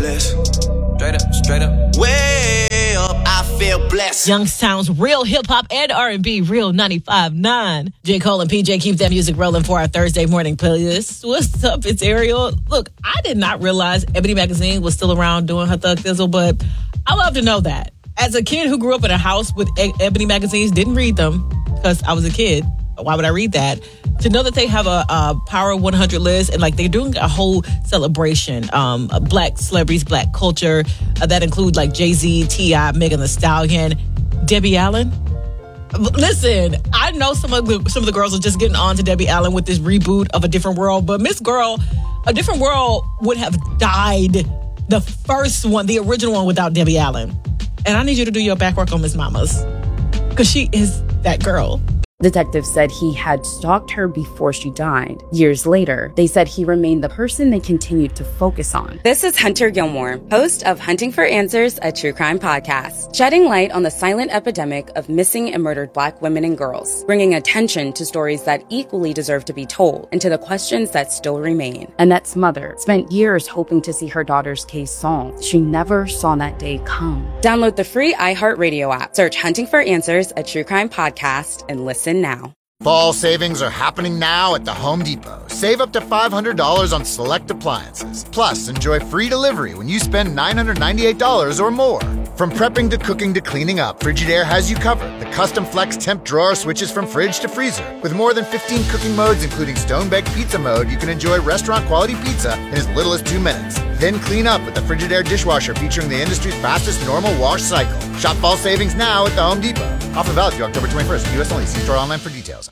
blessed. Straight up. Way up, I feel blessed. Youngstown's real hip-hop and R&B, Real 95.9. J. Cole and PJ keep that music rolling for our Thursday morning playlist. What's up? It's Ariel. Look, I did not realize Ebony Magazine was still around doing her Thug Thizzle, but I love to know that. As a kid who grew up in a house with Ebony magazines, didn't read them because I was a kid. Why would I read that? To know that they have a Power 100 list and like they're doing a whole celebration, black celebrities, black culture that include like Jay-Z, T.I., Megan Thee Stallion, Debbie Allen. Listen, I know some of the girls are just getting on to Debbie Allen with this reboot of A Different World, but Miss Girl, A Different World would have died, the first one, the original one, without Debbie Allen. And I need you to do your back work on Miss Mamas because she is that girl. Detectives said he had stalked her before she died. Years later, they said he remained the person they continued to focus on. This is Hunter Gilmore, host of Hunting for Answers, a true crime podcast, shedding light on the silent epidemic of missing and murdered Black women and girls, bringing attention to stories that equally deserve to be told and to the questions that still remain. Annette's mother spent years hoping to see her daughter's case solved. She never saw that day come. Download the free iHeartRadio app, search Hunting for Answers, a true crime podcast, and listen now. Fall savings are happening now at the Home Depot. Save up to $500 on select appliances. Plus, enjoy free delivery when you spend $998 or more. From prepping to cooking to cleaning up, Frigidaire has you covered. The custom flex temp drawer switches from fridge to freezer. With more than 15 cooking modes, including stone-baked pizza mode, you can enjoy restaurant-quality pizza in as little as 2 minutes. Then clean up with the Frigidaire dishwasher featuring the industry's fastest normal wash cycle. Shop fall savings now at the Home Depot. Offer valid through October 21st. U.S. only. See store online for details.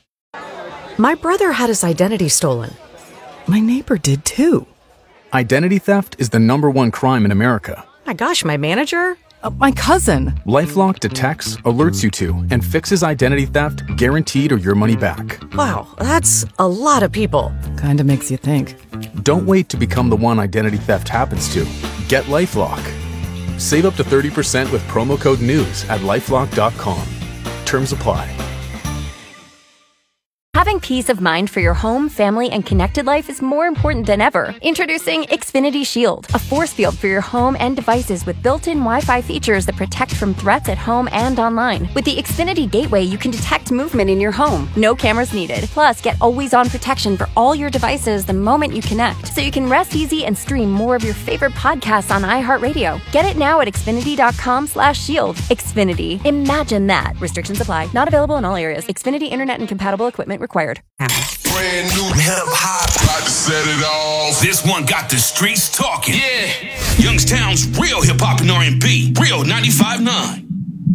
My brother had his identity stolen. My neighbor did too. Identity theft is the #1 crime in America. My gosh, my manager? My cousin. LifeLock detects, alerts you to, and fixes identity theft guaranteed or your money back. Wow, that's a lot of people. Kinda makes you think. Don't wait to become the one identity theft happens to. Get LifeLock. Save up to 30% with promo code NEWS at LifeLock.com. Terms apply. Having peace of mind for your home, family, and connected life is more important than ever. Introducing Xfinity Shield, a force field for your home and devices with built-in Wi-Fi features that protect from threats at home and online. With the Xfinity Gateway, you can detect movement in your home. No cameras needed. Plus, get always-on protection for all your devices the moment you connect, so you can rest easy and stream more of your favorite podcasts on iHeartRadio. Get it now at Xfinity.com/shield. Xfinity. Imagine that. Restrictions apply. Not available in all areas. Xfinity Internet and compatible equipment required. Brand new hip hop, about to set it off. This one got the streets talking. Yeah. Youngstown's real hip hop and R&B, Real 95.9.